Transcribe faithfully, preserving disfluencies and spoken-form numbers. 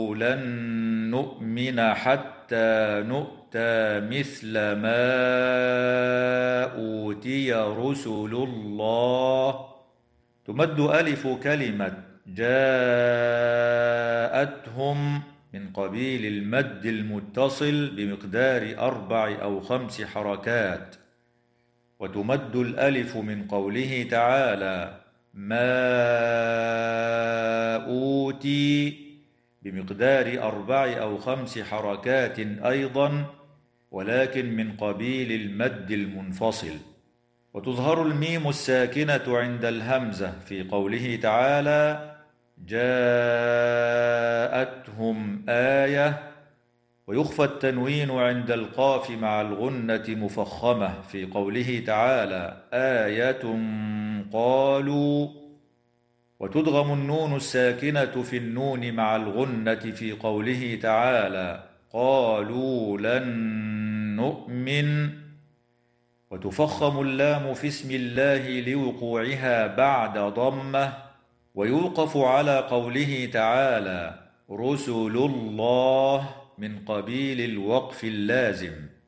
لن نؤمن حتى نؤتى مثل ما أوتي رسل الله. تمد ألف كلمة جاءتهم من قبيل المد المتصل بمقدار أربع أو خمس حركات. وتمد الألف من قوله تعالى ما أوتي بمقدار أربع أو خمس حركات أيضا، ولكن من قبيل المد المنفصل. وتظهر الميم الساكنة عند الهمزة في قوله تعالى جاءتهم آية، ويخفى التنوين عند القاف مع الغنة مفخمة في قوله تعالى آية قالوا. وتدغم النون الساكنة في النون مع الغنة في قوله تعالى قالوا لن نؤمن. وتفخم اللام في اسم الله لوقوعها بعد ضمة. ويوقف على قوله تعالى رسل الله من قبيل الوقف اللازم.